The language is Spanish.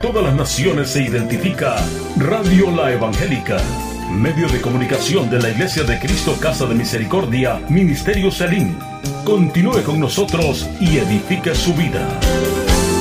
Todas las naciones se identifica Radio La Evangélica, medio de comunicación de la Iglesia de Cristo Casa de Misericordia, Ministerio Salim. Continúe con nosotros y edifique su vida.